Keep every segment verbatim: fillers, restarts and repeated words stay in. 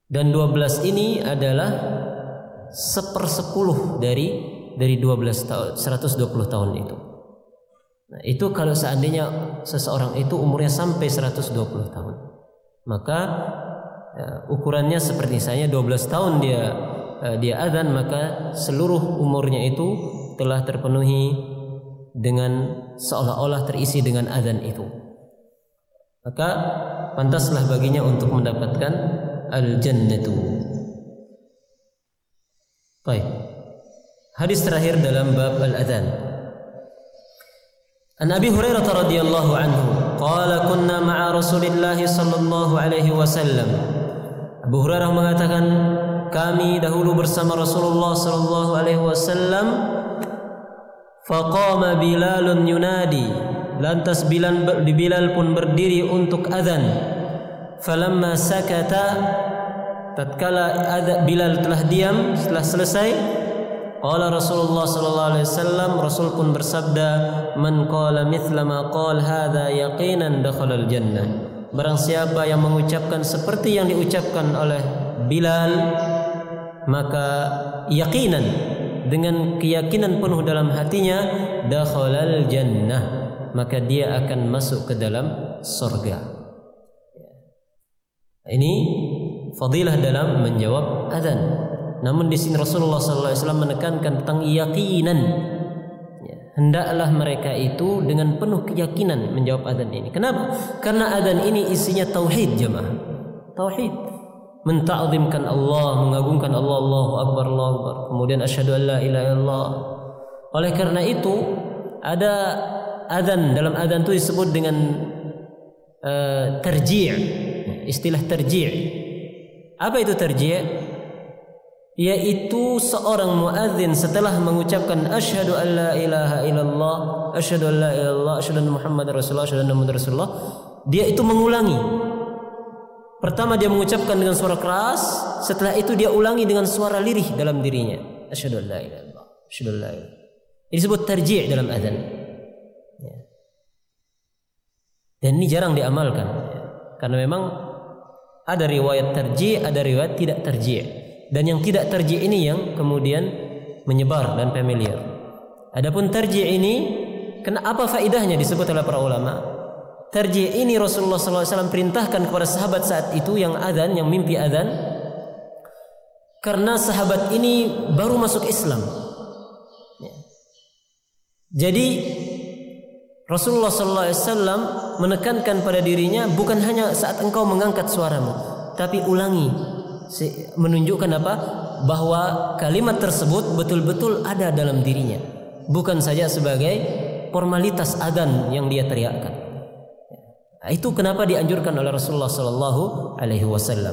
Dan dua belas ini adalah sepersepuluh dari dari dua belas tahun, seratus dua puluh tahun itu. Nah, itu kalau seandainya seseorang itu umurnya sampai seratus dua puluh tahun, maka ya, ukurannya seperti misalnya dua belas tahun dia uh, dia adzan, maka seluruh umurnya itu telah terpenuhi dengan seolah-olah terisi dengan adzan itu. Maka pantaslah baginya untuk mendapatkan al-jannatu. Baik. Hadis terakhir dalam bab al-adzan. An Abi Hurairah radhiyallahu anhu qala kunna ma'a Rasulillah sallallahu alaihi wasallam. Abu Hurairah mengatakan kami dahulu bersama Rasulullah sallallahu alaihi wasallam. Faqama Bilalun yunadi, lantas Bilal, Bilal pun berdiri untuk azan. Falamma sakata, tatkala Bilal telah diam setelah selesai, qala Rasulullah sallallahu alaihi wasallam, Rasul pun bersabda, man qala mithla ma qala hadza yaqinan dakhala al-jannah. Barang siapa yang mengucapkan seperti yang diucapkan oleh Bilal, maka yaqinan, dengan keyakinan penuh dalam hatinya, dakhalal jannah, maka dia akan masuk ke dalam surga. Ini fadilah dalam menjawab adzan. Namun di sini Rasulullah sallallahu alaihi wasallam menekankan tentang yakinan. Ya, hendaklah mereka itu dengan penuh keyakinan menjawab adzan ini. Kenapa? Karena adzan ini isinya tauhid, jemaah. Tauhid. Menta'zimkan Allah, mengagungkan Allah, Allahu Akbar, Allahu Akbar. Kemudian asyhadu an la ilaha illallah. Oleh karena itu ada adzan, dalam adzan itu disebut dengan uh, tarji', istilah tarji'. Apa itu tarji'? Yaitu seorang muadzin setelah mengucapkan asyhadu an la ilaha illallah, asyhadu an la ilaha illallah, asyhadu anna Muhammadar Rasulullah, asyhadu anna Muhammadar Rasulullah, dia itu mengulangi. Pertama dia mengucapkan dengan suara keras, setelah itu dia ulangi dengan suara lirih dalam dirinya. Asyhadu an la ilaha illallah, asyhadu an la ilaha. Ini disebut tarji' dalam adzan. Ya. Dan ini jarang diamalkan, ya. Karena memang ada riwayat tarji', ada riwayat tidak tarji'. Dan yang tidak tarji' ini yang kemudian menyebar dan familiar. Adapun tarji' ini, kenapa faidahnya disebut oleh para ulama? Tarji' ini Rasulullah sallallahu alaihi wasallam perintahkan kepada sahabat saat itu yang adzan, yang mimpi adzan, karena sahabat ini baru masuk Islam. Ya. Jadi Rasulullah sallallahu alaihi wasallam menekankan pada dirinya, bukan hanya saat engkau mengangkat suaramu, tapi ulangi, menunjukkan apa? Bahwa kalimat tersebut betul-betul ada dalam dirinya, bukan saja sebagai formalitas adzan yang dia teriakkan. Itu kenapa dianjurkan oleh Rasulullah sallallahu alaihi wasallam.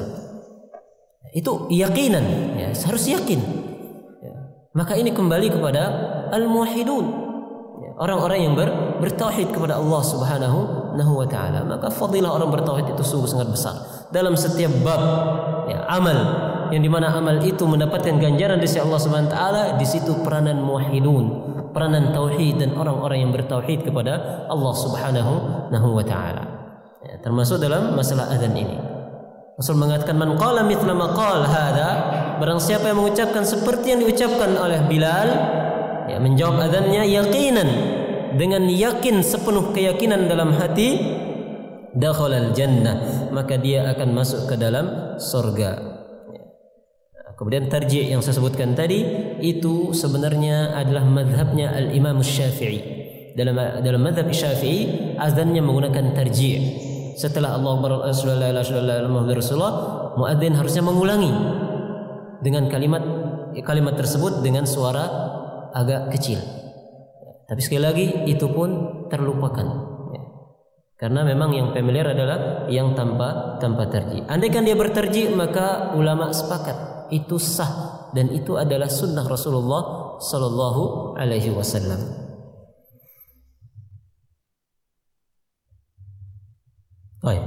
Itu yakinan, ya, harus yakin. Ya. Maka ini kembali kepada al-muwahhidun, ya, orang-orang yang ber, bertauhid kepada Allah Subhanahu wa taala. Maka fadilah orang bertauhid itu sungguh sangat besar. Dalam setiap bab, ya, amal yang dimana amal itu mendapatkan ganjaran dari Allah Subhanahu wa taala, di situ peranan muwahhidun, peranan tauhid dan orang-orang yang bertauhid kepada Allah Subhanahu wa taala. Ya, termasuk dalam masalah adzan ini. Rasul mengatakan man qala mithla ma qala hadza, barang siapa yang mengucapkan seperti yang diucapkan oleh Bilal, ya, menjawab adzannya yaqinan, dengan yakin sepenuh keyakinan dalam hati, dakhalal jannah, maka dia akan masuk ke dalam surga. Ya. Kemudian tarji' yang saya sebutkan tadi itu sebenarnya adalah mazhabnya al-Imam Syafi'i. Dalam dalam mazhab Syafi'i azannya menggunakan tarji'. Setelah Allah Akbar, asyhadu an la ilaha illallah, Muhammadur Rasulullah, muadzin harusnya mengulangi dengan kalimat kalimat tersebut dengan suara agak kecil. Tapi sekali lagi itu pun terlupakan. Ya. Karena memang yang familiar adalah yang tanpa tanpa tarji'. Andaikan dia bertarji', maka ulama sepakat itu sah dan itu adalah sunnah Rasulullah sallallahu alaihi wasallam. Baik.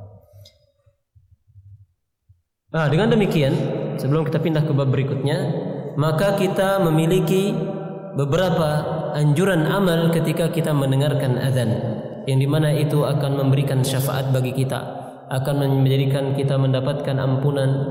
Nah, dengan demikian, sebelum kita pindah ke bab berikutnya, maka kita memiliki beberapa anjuran amal ketika kita mendengarkan azan, yang dimana itu akan memberikan syafaat bagi kita, akan menjadikan kita mendapatkan ampunan